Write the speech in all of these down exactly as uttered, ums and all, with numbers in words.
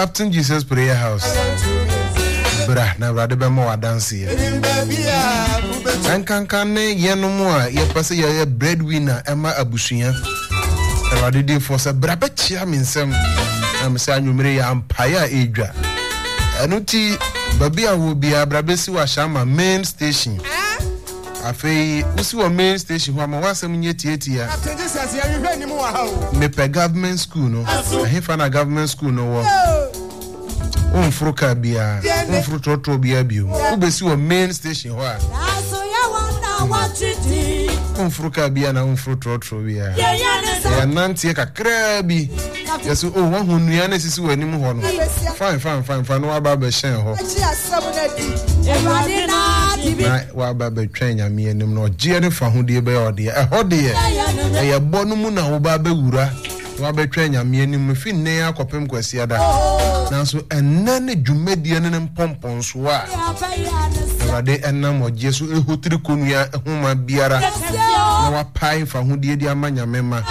Captain Jesus Prayer House. Bra na brade be mo dance here. An kan kan ne yenom a ye pese ye breadwinner ema abusuya. Brade dey for say bra be chia me nsem. Am say anwumre ya ampaya edwa. Eno ti babi a wo bia bra be si wa shama main station. Afei usi wa main station ho ma wasem nye tietia. Me pe government school no. Ahefa na government school no wo. Umfru ka bia, umfru trotro bia bio. Ubesi wa main station ho a. Umfru ka bia na umfru trotro bia. Ya nantie kakra bi. Yesu oh wa hunu na sisi wani mu ho no. Fine fine fine fine wa ba be shen ho. Na wa ba be twen nyame anim no je ne fa ho de be ode. E ho de e. E ye bonu mu na wo ba be wura. Wa be twen nyame anim fi nne akopem kwasi ada. Nanso enane dwumedie ne mpompon so a. Ade enam oje so ehotiri konua ehoma biara. Na wa pai fa ho de de amanya mema.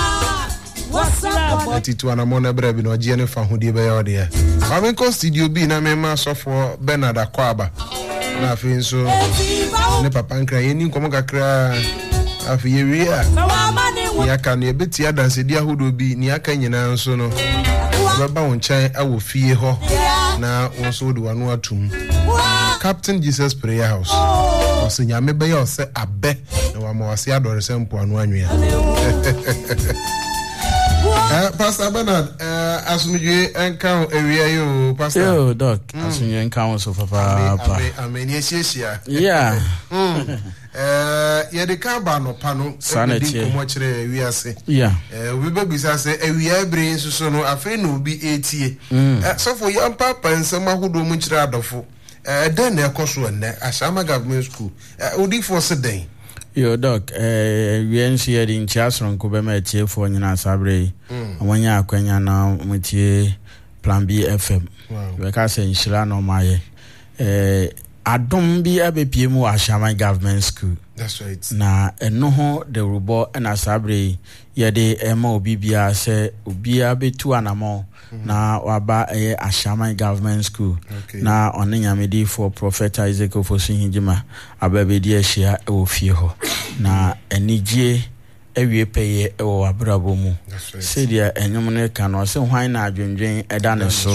Atitu anamona brebi no oje ne fa ho de be ode ya. Wa me ko studio bi na mema so for Bernard Akwaba. Na afi nso ne papa nkra yeni nkomo kakra afi yewi a. Ni aka no ebeti adanse dia hodo bi ni aka nyina nso no. Baba won chan awo fie ho na won so de wanu atum. Captain Jesus Prayer House. Oso nyame be ya ose abe na wa ma wase adore sempo anu anwea. Eh Pastor Bernard eh asumdwe enka area yo Pastor. Yo doc asumdwe enka so papa papa. Amen yesiasia. Yeah. Eh ye de ka ba no pa no e di komo kire wiase. Yeah. Eh we be bisa se awia bre nsuso no afi no bi etie. Eh so for yam papa nsem ahodo mu kire adofo. Eh den na ekoso enne Ashama Government School. Eh odi for se den. Yo doc eh wien share in chasron ko be ma tie fo nyina sabre. Amanya akwanya na mutie Plan B F M. We ka se nshira no maye. Eh Adom bi abepie mu Ashama Government School. That's right. Na eno ho de rubo na sabre ye de ema obi bia se obi abetu anamo na waba eh Ashama Government School. Okay. Na onanyamedi for Prophet Isaac Ofosunhijima ababedi ehia e ofie ho. Na enigye ewie peye e wo abrabo mu. Se dia enyom ne ka no se hwan na adwendwen eda ne so.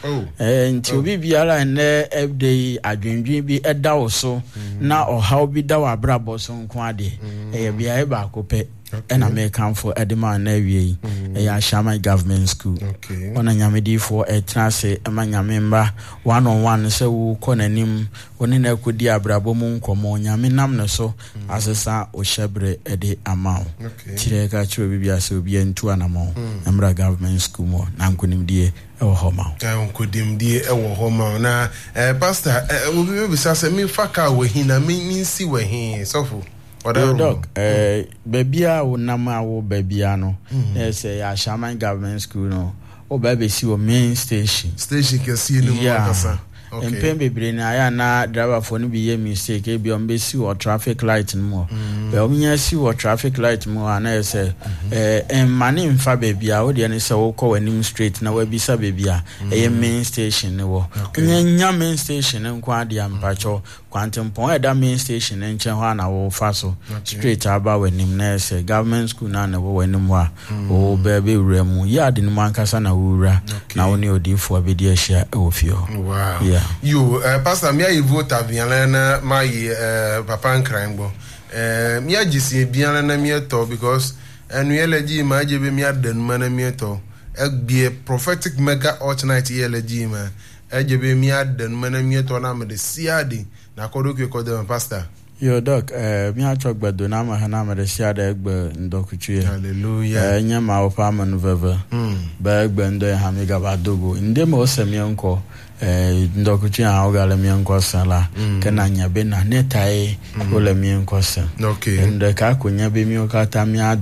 Eh nti obi biara ene everyday adwendwen bi eda wo so na ohaw bi da wa abrabo so nko ade. Eh bia e ba kope ena me kan for edema na wie e ya Ashama Government School. Okay. Ona nyamedi for e trase e ma nyamemba one on one se wo konanim oni na kodi abrabo mu nkomo nyame nam ne so asesa o shebre e de amaw. Tire ka chiro bibia se obi entu anamo Emra Government School mo na nkonimdie e wo homa. Eh nkonimdie e wo homa na eh pastor obi be bisa se mi faka we hin na mi nsi we hin sofo. Yo dog eh babia wo nama wo babia no na say Ashama Government School no o ba be si wo main station station ke si no makasa. Okay. Empem bebre na ya na driver for no be ye mistake e bi on be si wo traffic light no be o nya si wo traffic light mo ana say eh en mane mfa babia wo de ne say wo ko wanim straight na wa bisa babia e main station ne wo nya nya main station nko ade ampacho kwantempon e da main station en chen ho na wo fa so straight aba wanim na say government school na na wo wanim wa o be be wura mu ya de no mankasa na wura na wo ne odifo abedi ahia e wo fio. Wow. Yeah. You uh, pastor me I vote aviana my uh, papa nkrango eh me agisi biana na me to because enu elegy ma jebe me adan ma na me to e be prophetic mega alternate elegy ma e jebe me adan ma na me to na me de siade na kodo ke kodo pastor. Yo doc eh mi a chok gbedo na ma na me de siade egbe ndokutue. Hallelujah. Eh nya ma opa manu veve ba egbe ndo ha me gabadogo inde mo semionko eh ndokutue a ogale mi enko sala kana nya be na netai ole mi enko sa. Okay. Ndo ka kunya be mi okata mi ado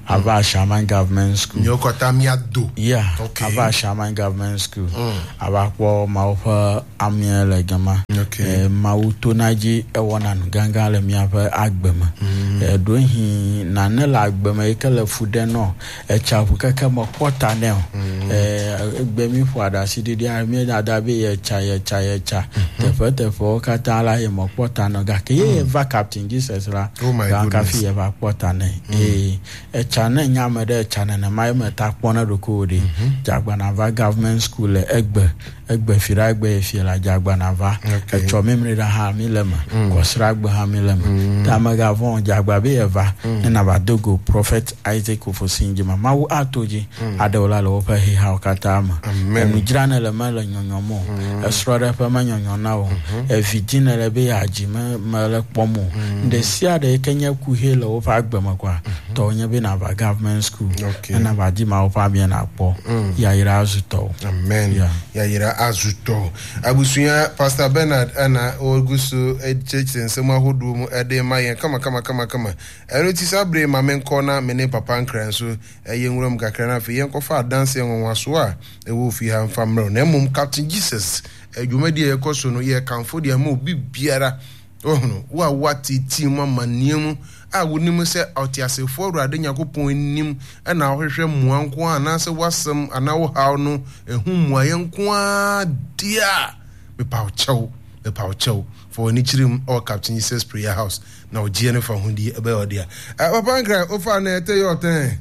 ava Shaman Government School. Nyokota miado. Yeah. Okay. Ava Shaman Government School. Ava kwa maupa amia legama. Okay. Mauto naji ewana ganga le miapa agbema. Dohi na nela agbema ikele fude no. E chapu keke mokota neo. Gbemi fuada sidi di armi na dabi ye cha ye cha ye cha. Tefo tefo kata la ye mokota no gake ye eva Captain Jesus la. Oh my goodness. Kafi eva kota ne. Eh e cha ne nyama de cha ne mai meta kpona dokodi. Jagbanava Government School egbe egbe fira egbe fiela Jagbanava. E cho memre da ha mi lema. Kosra egbe ha mi lema. Tamaga von Jagbabe eva na badogo Prophet Isaac Ofosinjima mawu atoji adola lo pa he ha katama. Amen. Jrana le mala nyonyomo. Esrode pa manyonyona wo. E vidina le be ajima mala kpomo. Nde sia de kenya ku he lo pa agbema kwa. To nya be na ba Government School. Na ba di ma opa bien akpo. Ya ira azuto. Amen. Yeah. Ya ira azuto. Abusuya Pastor Bernard ana ogusu e church nsema hodu mu ede mayen kama kama kama kama. Eno ti sabre ma men kona mene papa nkran so eye nwuram kakra na fe yen kofa dance enwaso a e wo fi ha famro na mum Captain Jesus adwumadi e koso no ye kanfo dia ma obi biara ohunu wa wati ti mama niemu a wonim se otiasefo awurade nyakopon nim na ahwehwe muanko ana se wasem ana wo haw no ehu muayenko a dia me paw chew me paw chew for ni chirim or Captain Jesus prayer house na ogie ne fa hundi ebe odia papa nkra ofa na ete yo ten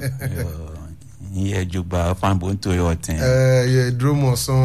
ye juba fan bonto yo ten eh ye dromo so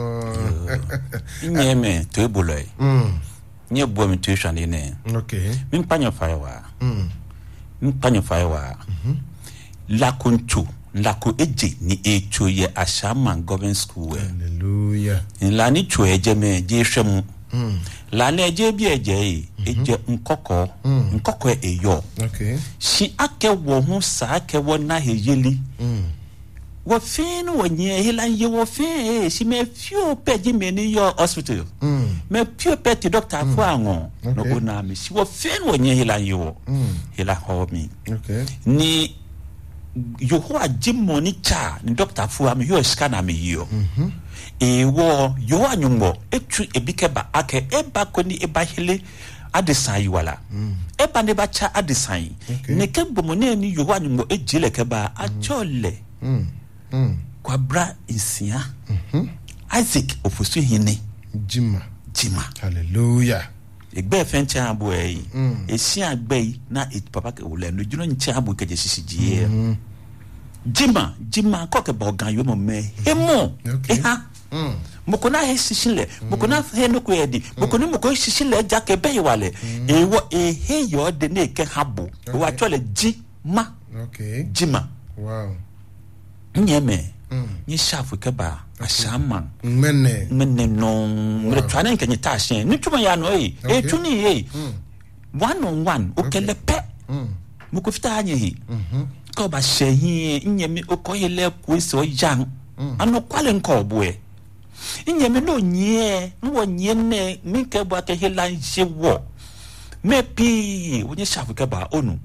nye me to eboloy mm nye bo mi tuition ne okay min panyo faiwa mm min panyo faiwa mhm la kuntu la ko eje ni echo ye Shaman Government School. Hallelujah. La ni cho eje me je hwem mm la na eje bi eje eje nkoko nkoko eyo okay shi ake wo hu sa ake wo na heyeli mm wo fin wo nye helan ye wo fin si me fio peji me ni your hospital mm me fio peti doctor fo anwo no go na me si wo fin wo nye helan ye wo mm hela ho mi okay ni yo ho ajimo ni cha ni doctor fo am yo scanner me yo mhm e wo yo anyumbo etu ebikeba ake eba ko ni eba hele adesan yi wala mm eba ne ba cha adesan ne kembo mo ne ni yo anyumbo ejile keba achole mm Mm. Kwa bra insia mhm Isaac ofusu hine jima jima hallelujah egbe fencha abo e esi agbe na e papa ke wo le no juno ncha abo ke jesisije mm jima jima ko ke bogan yo mo me emo e ha mm mokona he sisile mokona he no ko edi mokoni moko sisile ja ke be wale e wo e he yo de ne ke habo wo atole jima okay jima wow nyeme ni shafu keba Shaman menne menne no me twana nke nyita hye ni twuma ya no eh e twuni eh one on one okele pe muko fita anye hi ko ba hye nyeme okoyele kwese oyan ano kwale nko boe nyeme no nye no nye ne mi ke bo ake helan hyewo me pi woni shafu keba onu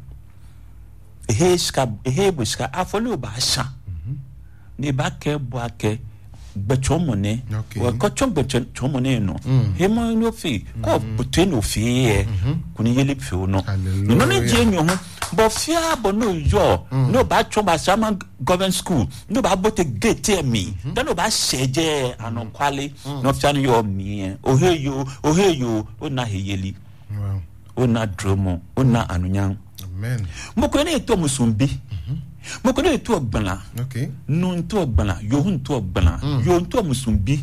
ehe ska ehe buska afolu ba sha ne ba ke bo ake gbechomone wa ko chomone no he mo no fi ko buteno fi e kuni yele fi no no ne je nyo ho bo fia bo no yo no ba choma Shaman Government School no ba bote gate mi dan no ba sheje anokwale no fia no yo mi o he yo o he yo o na he yeli wow o na dromo o na anunyan amen mo ko ne to musumbi moko ne to ogbana okay no to ogbana yo hun to ogbana yo to musumbi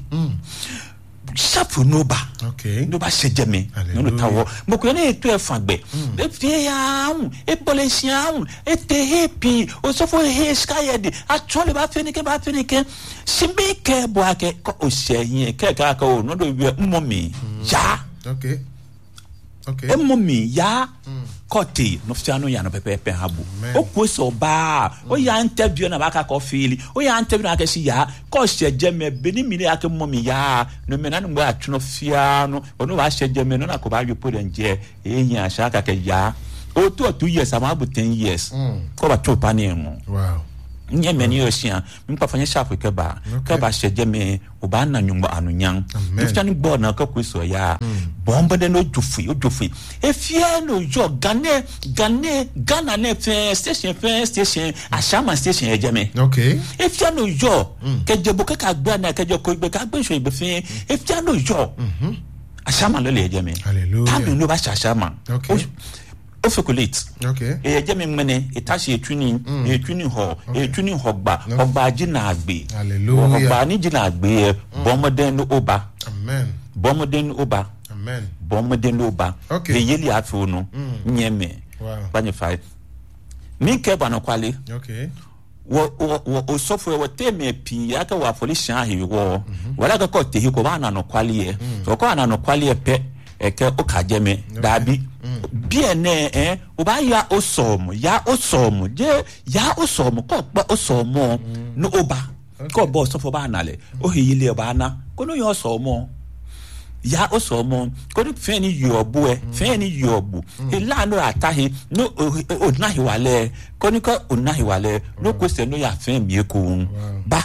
shafu no ba okay no ba sejeme no no tawo moko ne to efagbe e fie ya un e polesia un e te happy o so for he skyed actually ba fini ke ba fini ke simbi ke bo ake ko o seyin ke ka ka o no do bi mmomi ya okay okay e mmomi ya Koti no fiano ya no pepe habu o kweso ba o ya interview na baka ko fili o ya interview na ka si ya ko shejeme beni mini ake momi ya no mena no ba tuno fiano o no ba shejeme no na ko ba yo podenje e nya sha ka ke ya o two or two years am about ten years ko ba to pa ne mu wow nye meni osia mpa fanya sharp ke ba ka ba hyeje me o ba na nwumba anunyan ifta ni board na ka kweso ya bomba de no jufi o jufi efia no yo gane gane gana ne fe station fe station ashama station eje me okay efia no yo ke je buka ka gba na ke je ko gbe ka gbe so ibe fe efia no yo ashama lo le eje me hallelujah ta no ba ashama okay ofocolate okay e je me mene itashi etuni etuni ho etuni hogba hogba agina agbe hallelujah hogba ni gina agbe bomoden no oba amen bomoden oba amen bomoden oba okay e yeli afi no nyeme wow banye five mi ke ba no kwale okay wo wo o software wo teme pi aka wa police ahi wo wala ka ko tehi ko ba na no kwale e so ko na no kwale e pe eke o ka jeme dabi bien eh o ba ya osom ya osom je ya osom ko pa osom no oba ko bo so fo ba na le o hiyile ba na ko no yo osom ya osom ko ni fe ni yobu e fe ni yobu e la no atahi no o na hi wale ko ni ko o na hi wale no ko se no ya fe mi ko ba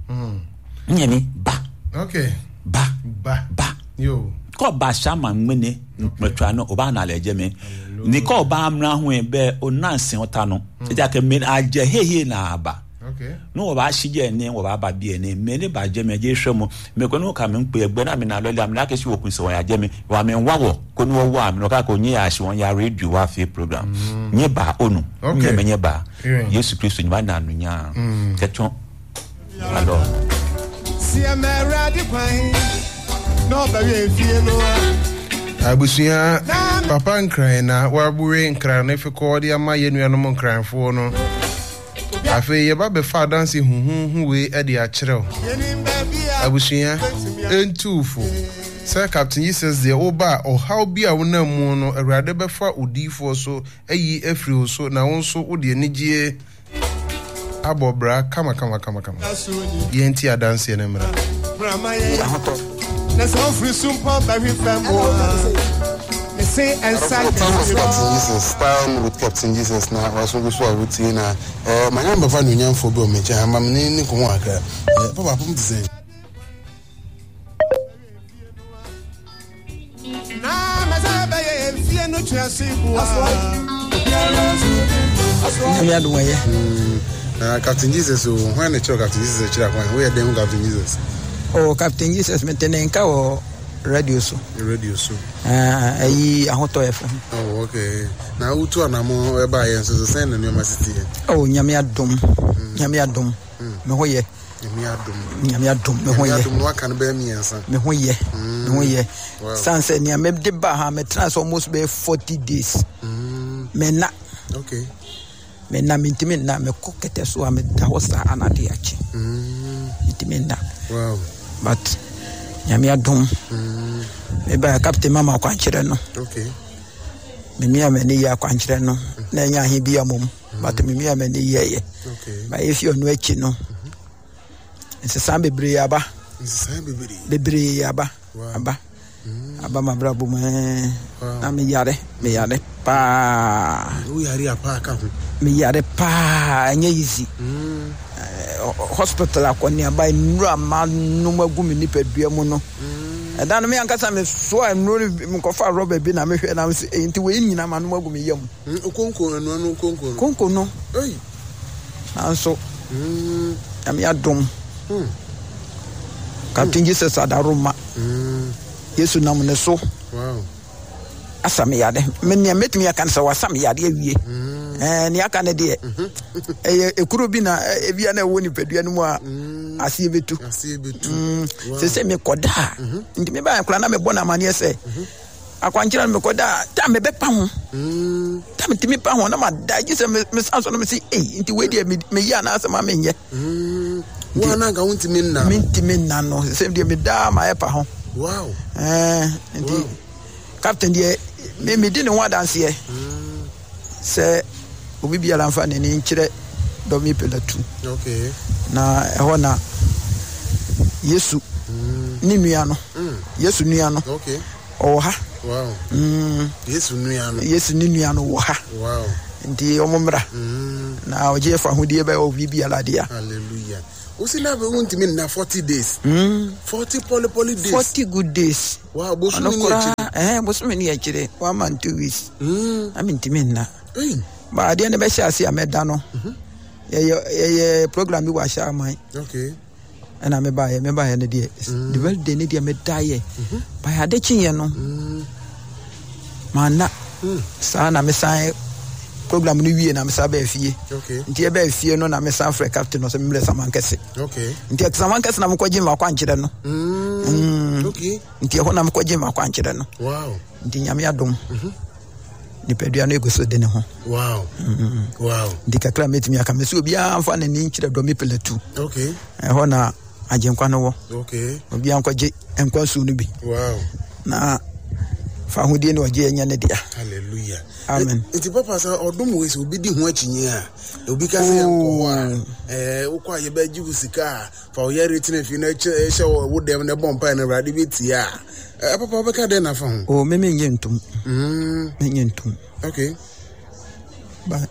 nyemi ba okay ba ba ba yo ko ba shama mmene metwa no oba na leje me ni ko ba amra ho e be o nanse ota no e ja ke me aje hehe na aba okay no oba shije ne oba ba bie ne me ne ba je me je hwemo me ko no ka me mpe egbe na me na lole am na ke si wokun se won ya je me wa me wawo ko no wo am no ka ko nyi ya shi won ya radio wa fe program nye ba onu nye me nye ba Yesu Kristo nyi ba na nunya keton alo si amara di kwan no ba we fie no abusia papa nkran na wabure nkran na fiko de ama yenuanom nkranfo no afi ye ba be fa dance huhuhu we e de a kirew abusia entufo sir captain Jesus de oba o how bia wona mu no awrade be fa odifo so ayi afri so na wonso wo de anigye abobra kama kama kama kama yenti adanse na mra na so free sumpa ba wi fambo me say inside Jesus style with Captain Jesus na waso go so awuti na eh manya mba no nyamfo be o meche ama me ni ko ho aka papa pum tse na ma sa ba ye fie no twase bua nyame adwaye na Captain Jesus o when the Captain Jesus chira kwan we dey Captain Jesus oh Captain Jesus metenenka o radio so radio so ah ayi ahoto F M oh okay na utu anamo e ba yen so send no masiti oh nyame adom nyame adom me hoye nyame adom nyame adom me hoye nyame adom no aka no ba mi ensa me hoye me hoye sanse ni me de ba ha me trans almost be forty days me na okay me na mintimi na me kokete so a me da hosa anade achi mintimi na wow but nyame adom me ba captain mama kwankire no okay me mia me ni ya kwankire no na nya he bia mom but me mia me ni ye okay ba if you no achi no nse san bebre aba nse san bebre bebre aba aba aba mabrabo me na me yare me yare pa o yare apa ka ho me yare pa anya easy hospital akoni aba nura ma no magumi ni pedua mu no dan me ankasa me so nuru me kofa rubber bi na me hwe na me enti we nyina ma no magumi yam okonko no no okonko konko no ei anso mm am ya dom mm Captain Jesus adaroma mm Yesu nam ne so wow asame yade me ne metumi aka nsa wasame yade awie eh ne aka ne de eh ekuro bi na ebia na woni pedua no mu a asie betu asie betu se se me koda ndi me ba kula na me bona mane se akwankyira me koda ta me be pa ho ta me timi pa ho na ma da gise me sanso no me si eh ndi we de me ya na asema me nye wana ga wonti me na me ntimi na no se de me da ma e pa ho wow eh ndi captain de me me di ne ho adanse e se obi bia la mfa ne ni nkire do mi pelatu okay na e ho na Yesu ni nua no Yesu nua no okay o ha Wow. Mm. Yes, nuano. Yes, nuano wo ha. Wow. Nti omomra. Mm. Na oje fa hudie ba o bibi aladia. Hallelujah. Usi na be won't mean na forty days. Mm. forty poly poly days. forty good days. Wow, bosu ni akira. Eh, bosu ni akire. One month two weeks. Mm. I mean timinna. Eh. Ba ade na be sha ase ameda no. Mhm. Ye ye program bi wa sha man. Okay. And I me buy me buy any day. The well they need me die. By a ditching, you know. Man, son, I'm a sign program new year and I'm Sabe fee. Okay. Dear Bay fear no, I'm a San Fre captain or some less among Cassie. Okay. Into some uncles, I'm quite Jim Aquanchidano. Okay. Into when I'm quite Jim Aquanchidano. Wow. Dinyamiadum. The Pediano goes to dinner. Wow. Wow. The Caclamate me, I can miss you be a fan and inch of Domipele too. Okay. And honor. Ajenkwano okay obi ankoje enkwansu no bi wow na fa hodie ne oje enya ne dia hallelujah amen iti papa sa odom we so obi di ho achinye a obi ka se enko a eh ukwa ye ba jigu sika fa o yare tine fi na eche wo dem ne bompa na rade beti a eh papa obeka de na fa ho o me me nyentum mm me nyentum okay ba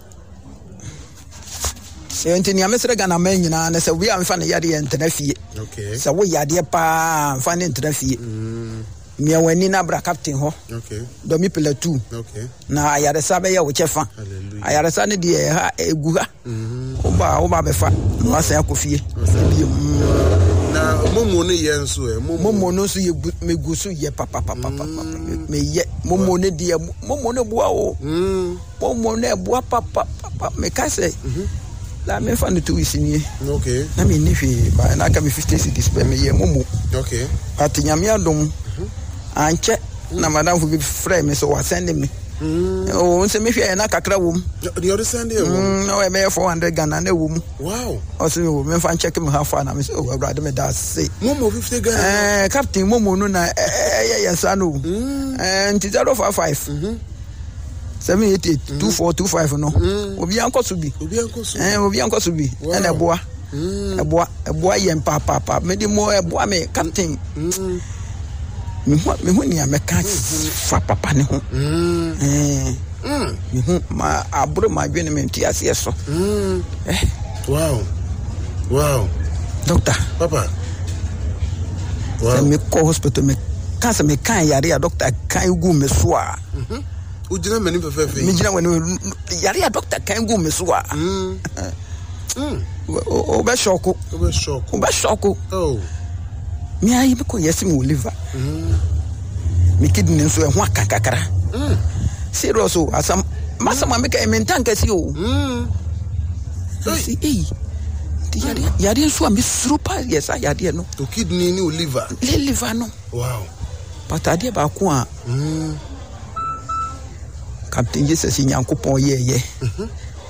enti ni amesere gana man nyina na se we amfa ne yade entena fie okay se wo yade pa amfa ne entena fie mm me wani na bra captain ho okay do mi pela two okay na ayare sa be ye wo chefa hallelujah ayare sa ne de ha egu ha mhm o ba o ba be fa no asa akofie na momo ne ye nso e momo no so ye megu so ye papa papa papa me ye momo ne de momo ne bua o mm momo ne bua papa papa me ka se mhm la me fa no two weeks ni okay na me ni hwe ba na ka me fifty cedis pe me ye momo okay atinyame adom anche na madam fu bi frɛ me so wa send me mm o nse me hwe na kakra wom the other send you mm no e me four hundred Ghana na wom wow o se me me fa check me how far na me so brother me da say momo fifty Ghana eh captain momo no na eh yes ano eh nti zero four five mhm seven eight eight two four two five no obi ankoso bi obi ankoso eh obi ankoso bi na eboa eboa eboa yem pa pa pa me di mo eboa me captain me ho me ho ni ameka fa papa ne ho eh me ho ma aburo ma dwene me nti ase so eh wow wow doctor papa wow se me ko hospital me kansa me kan yare a doctor kan gu me so a mhm ujina mani perfect me jina wani yare a doctor kan gu me so a mm mm o be shoko o be shoko o be shoko oh me ayi be ko yesi me liver mm me kidney nso e ho akakakara mm serious o asam masama me ka me ntanka si o mm si eh ti yare yare nso a me surupa yes a yare no to kidney ni o liver le liver no wow patade ba ko a mm Captain Jesus Nyankopon ye ye mhm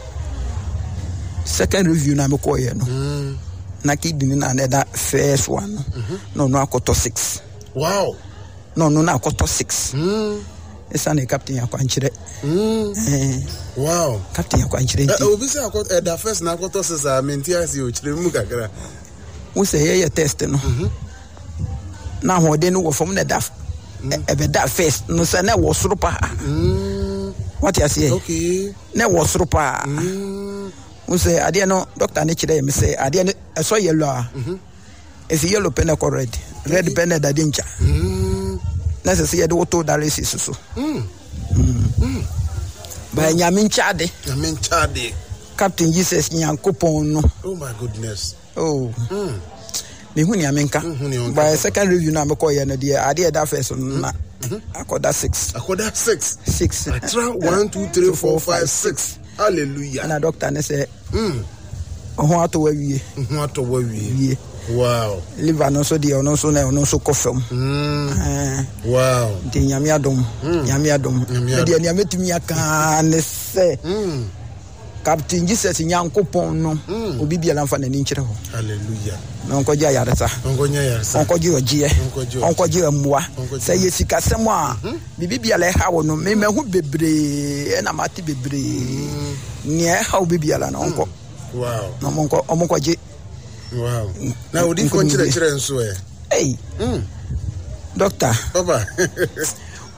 second review na me ko ye no mm na kidney na na first one no no akoto six wow no no na akoto six mm esa na captain yakwanchire mm eh wow captain yakwanchire nti obi say akoto eh da first na akoto six a menti asi o chire mu kakra wo say ye test no mhm na ho de no wo fom na da e be da first no say na wo soro pa mm what you say okay na wo soro pa mm wo say ade no doctor ne chire me say ade no e so yellow ah mhm if yellow pen ko red red pen da danger mm na say say de auto dialysis so mm mm ba nyame nchade nyame nchade Captain Jesus Nyankopon no oh my goodness oh mm me hu nyame nka by second review na me ko ye no de ade da first na akoda six akoda six six atra one two three four five six hallelujah na doctor ne say mm ho ato wa wie ho ato wa wie wie wow liver no so de ono so na ono so kofem mm eh wow de nyame adom nyame adom de nyame tumi aka ne say mm Captain Jesus Nyankopon no obi bia la mfa na ni nkyere ho hallelujah no nko gya yaresa nko nya yaresa nko gye ogie nko gye amua say yesika sem a bibi bia la ha wo no me mahu bebre na mate bebre ni e ha wo bibia la no nko wow no nko omonko gye wow na odi ko nkyere nkyere nso e hey mm doctor papa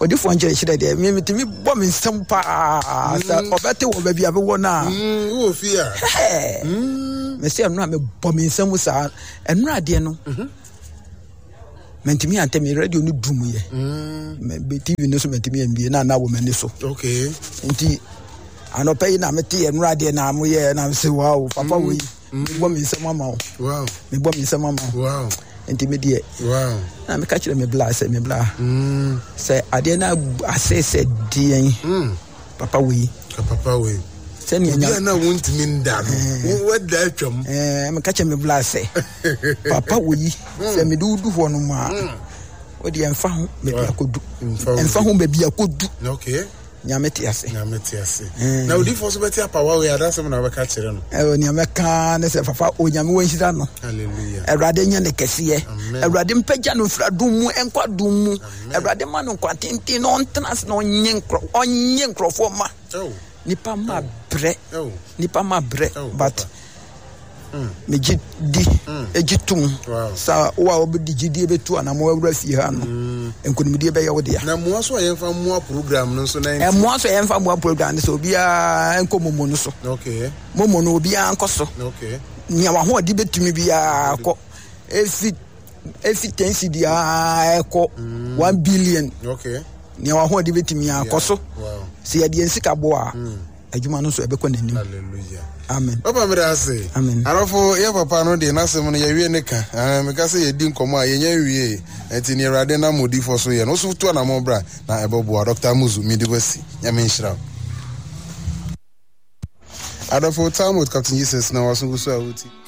odi fo njere chire de me metimi bo me nsem pa sa obete wo ba bia be wo na mm wo fia mm me se anu a me bo me nsem sa enu ade no mentimi ante me radio no dum ye mm me be T V no so mentimi mbie na na wo mani so okay nti anope na meti enu ade na mo ye na se wow papa we bo me nsem mama wow me bo me nsem mama wow nti me die wow na me ka kire me bla se me bla mm se ade na asese die mm papa we papa we se ni nya na won't mean that wo da twam eh me ka kire me bla se papa we se me du du ho no ma o de enfa ho me bia kodu enfa ho be bia kodu okay nyameti ase nyameti ase na odi for so beti apawa we adasem na beka kire no eh nyameka ne se papa o nyame wo nhira no hallelujah Erade nya ne kese Erade mpagya no fra dum mu enkwa dum mu Erade ma no kwa tintin no ntnas no onye nkro onye nkrofo ma oh nipa ma bre oh nipa ma bre oh, but mm meji di mm. ejitum wow. sa wa obedi gidi betu anamo awura fi ha no mm. enkunimdi be ye wode ya na moa so yemfa moa program no so na e moa so yemfa moa program so bia enkomomo no so okay momo no bia ankoso okay nya wa ho odi betumi bia akọ efi efi ten C D a ekọ one billion okay nya wa ho odi betumi akọso wow si ade ensika bo a adwuma no so ebekọ nanim hallelujah amen papa me da say amen arofo ye papa no de na sem no ye wie ne ka ah me ka say ye di nkomo a ye nya wie enti ne Erade na modi fo so ye no so to na mo bra na ebobo Doctor Muzu midibasi nya me nshira arofo Talmud Captain Jesus na wasungu so awuti